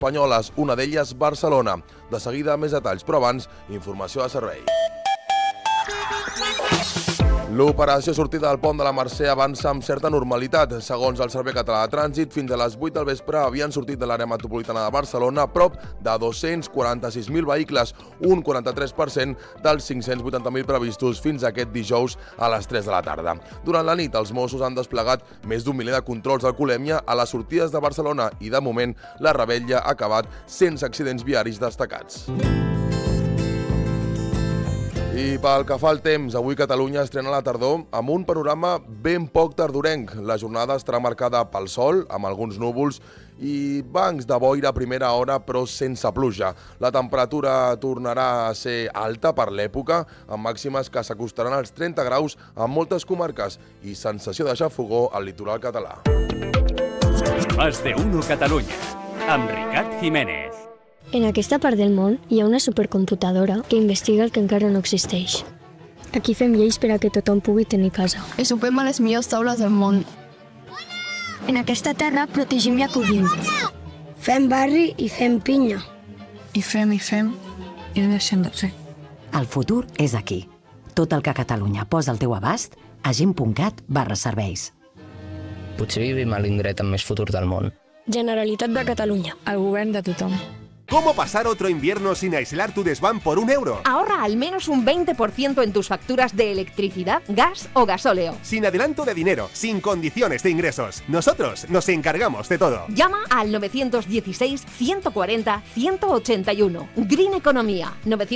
espanyoles, una d'elles Barcelona. De seguida més detalls, però abans, informació de servei. L'operació sortida del pont de la Mercè avança amb certa normalitat. Segons el Servei Català de Trànsit, fins a les 8 del vespre havien sortit de l'àrea metropolitana de Barcelona prop de 246.000 vehicles, un 43% dels 580.000 previstos fins aquest dijous a les 3 de la tarda. Durant la nit, els Mossos han desplegat més d'un miler de controls d'alcoholèmia a les sortides de Barcelona i, de moment, la revetlla ha acabat sense accidents viaris destacats. I pel que fa al temps, avui Catalunya estrena la tardor amb un panorama ben poc tardorenc. La jornada estarà marcada pel sol, amb alguns núvols i bancs de boira a primera hora, però sense pluja. La temperatura tornarà a ser alta per l'època, amb màximes que s'acostaran als 30 graus en moltes comarques i sensació de xafogor al litoral català. Más de uno Catalunya, amb Ricard Jiménez. En aquesta part del món hi ha una supercomputadora que investiga el que encara no existeix. Aquí fem lleis per a que tothom pugui tenir casa. I sopem a les millors taules del món. En aquesta terra protegim i acollim. Fem barri i fem pinya. I fem, i no deixem de fer. El futur és aquí. Tot el que Catalunya posa al teu abast a gent.cat/serveis. Potser vivim a l'indret amb més futur del món. Generalitat de Catalunya. El govern de tothom. ¿Cómo pasar otro invierno sin aislar tu desván por €1? Ahorra al menos un 20% en tus facturas de electricidad, gas o gasóleo. Sin adelanto de dinero, sin condiciones de ingresos. Nosotros nos encargamos de todo. Llama al 916-140-181. Green Economía.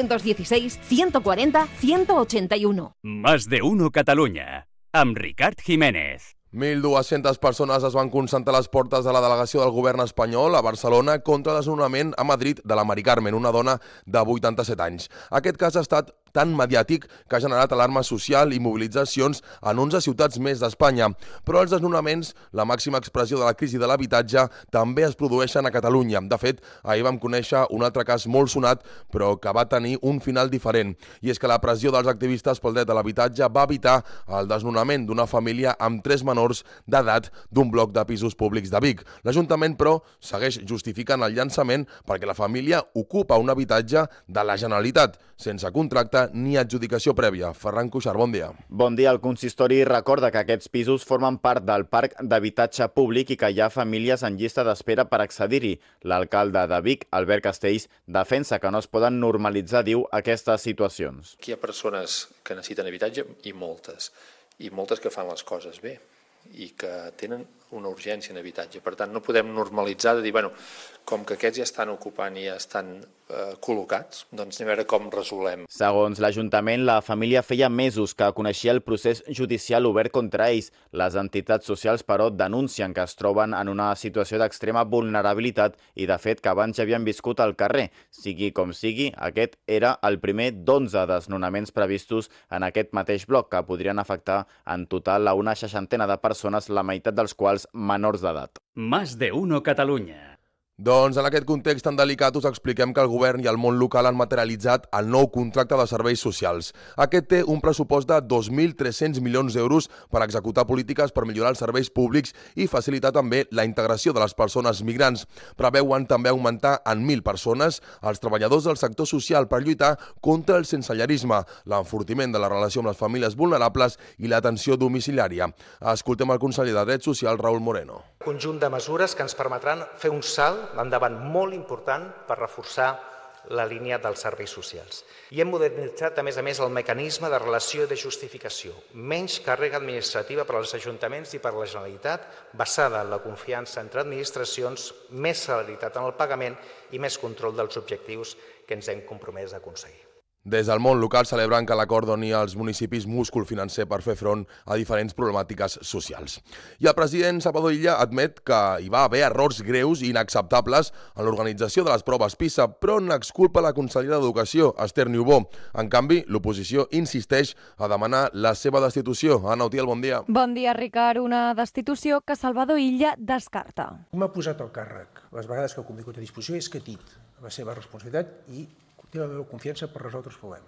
916-140-181. Más de uno Catalunya, amb Ricard Jiménez. 1.200 persones es van concentrar a les portes de la delegació del govern espanyol a Barcelona contra el desnonament a Madrid de la Mari Carmen, una dona de 87 anys. Aquest cas ha estat tan mediàtic que ha generat alarma social i mobilitzacions en 11 ciutats més d'Espanya. Però els desnonaments, la màxima expressió de la crisi de l'habitatge, també es produeixen a Catalunya. De fet, ahir vam conèixer un altre cas molt sonat, però que va tenir un final diferent. I és que la pressió dels activistes pel dret a l'habitatge va evitar el desnonament d'una família amb 3 menors d'edat d'un bloc de pisos públics de Vic. L'Ajuntament, però, segueix justificant el llançament perquè la família ocupa un habitatge de la Generalitat, sense contracte ni adjudicació prèvia. Ferran Cuixart, bon dia. Bon dia. El consistori recorda que aquests pisos formen part del parc d'habitatge públic i que hi ha famílies en llista d'espera per accedir-hi. L'alcalde de Vic, Albert Castells, defensa que no es poden normalitzar, diu, aquestes situacions. Aquí hi ha persones que necessiten habitatge i moltes que fan les coses bé i que tenen una urgència en habitatge. Per tant, no podem normalitzar de dir, bueno, com que aquests ja estan ocupant i ja estan col·locats, doncs anem a veure com resolem. Segons l'Ajuntament, la família feia mesos que coneixia el procés judicial obert contra ells. Les entitats socials, però, denuncien que es troben en una situació d'extrema vulnerabilitat i, de fet, que abans ja havien viscut al carrer. Sigui com sigui, aquest era el primer d'11 desnonaments previstos en aquest mateix bloc, que podrien afectar en total a una 60 de persones, la meitat dels quals menors d'edat. Más de uno Catalunya. Doncs en aquest context tan delicat us expliquem que el govern i el món local han materialitzat el nou contracte de serveis socials. Aquest té un pressupost de 2.300 milions d'euros per executar polítiques per millorar els serveis públics i facilitar també la integració de les persones migrants. Preveuen també augmentar en 1.000 persones els treballadors del sector social per lluitar contra el sensellarisme, l'enfortiment de la relació amb les famílies vulnerables i l'atenció domiciliària. Escoltem el conseller de Drets Socials, Raúl Moreno. Conjunt de mesures que ens permetran fer un salt endavant molt important per reforçar la línia dels serveis socials. I hem modernitzat, a més, el mecanisme de relació i de justificació. Menys càrrega administrativa per als ajuntaments i per a la Generalitat, basada en la confiança entre administracions, més celeritat en el pagament i més control dels objectius que ens hem compromès a aconseguir. Des del món local celebren que l'acord doni als municipis múscul financer per fer front a diferents problemàtiques socials. I el president Salvador Illa admet que hi va haver errors greus i inacceptables en l'organització de les proves PISA, però n'exculpa la consellera d'Educació, Esther Niubó. En canvi, l'oposició insisteix a demanar la seva destitució. Anna Utiel, bon dia. Bon dia, Ricard. Una destitució que Salvador Illa descarta. M'ha posat al càrrec. Les vegades que ha contingut a disposició és que ha dit la seva responsabilitat i té la meva confiança per resoldre els problemes.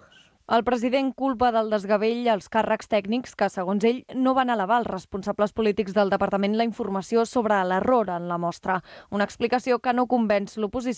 El president culpa del desgavell als càrrecs tècnics que, segons ell, no van elevar als responsables polítics del departament la informació sobre l'error en la mostra. Una explicació que no convenç l'oposició